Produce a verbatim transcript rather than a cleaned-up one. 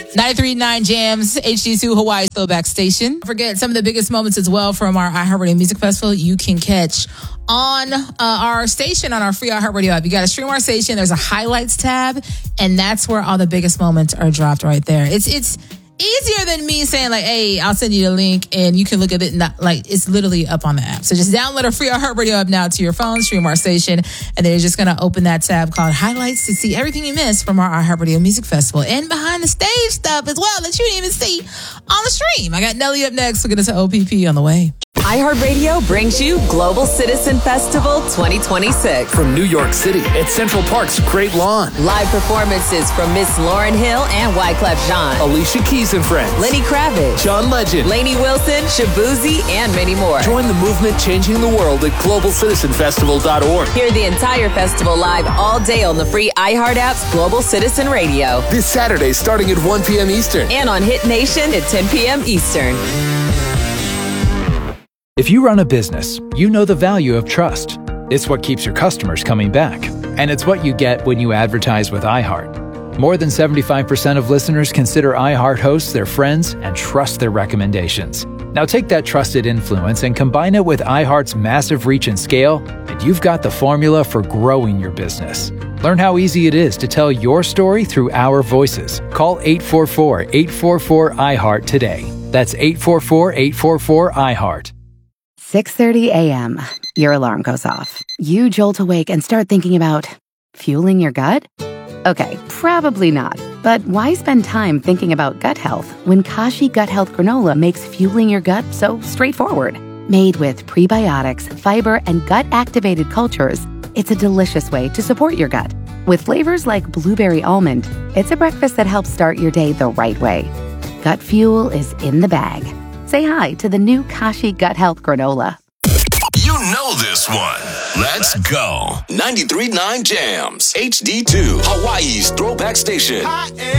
ninety-three point nine Jams, H D two Hawaii's throwback station. Don't forget some of the biggest moments as well from our iHeartRadio Music Festival you can catch on uh, our station, on our free iHeartRadio app. You got to stream our station. There's a highlights tab, and that's where all the biggest moments are dropped right there. It's it's easier than me saying like, hey, I'll send you the link and you can look at it. Not, like, it's literally up on the app. So just download a free iHeartRadio app now to your phone, stream our station, and then you're just going to open that tab called Highlights to see everything you missed from our iHeartRadio Music Festival and behind the stage stuff as well that you didn't even see on the stream. I got Nelly up next. We'll get into O P P on the way. iHeartRadio brings you Global Citizen Festival twenty twenty-six. From New York City at Central Park's Great Lawn. Live performances from Miss Lauryn Hill and Wyclef Jean. Alicia Keys and Friends. Lenny Kravitz. John Legend. Lainey Wilson, Shabuzi, and many more. Join the movement changing the world at global citizen festival dot org. Hear the entire festival live all day on the free iHeart app's Global Citizen Radio. This Saturday starting at one p.m. Eastern. And on Hit Nation at ten p.m. Eastern. If you run a business, you know the value of trust. It's what keeps your customers coming back. And it's what you get when you advertise with iHeart. More than seventy-five percent of listeners consider iHeart hosts their friends and trust their recommendations. Now take that trusted influence and combine it with iHeart's massive reach and scale, and you've got the formula for growing your business. Learn how easy it is to tell your story through our voices. Call eight four four, eight four four, iHeart today. That's eight four four, eight four four, iHeart. six thirty a.m. Your alarm goes off. You jolt awake and start thinking about fueling your gut? Okay, probably not. But why spend time thinking about gut health when Kashi Gut Health Granola makes fueling your gut so straightforward? Made with prebiotics, fiber, and gut-activated cultures, it's a delicious way to support your gut. With flavors like blueberry almond, it's a breakfast that helps start your day the right way. Gut fuel is in the bag. Say hi to the new Kashi Gut Health Granola. You know this one. Let's go. ninety-three point nine Jams. H D two. Hawaii's throwback station.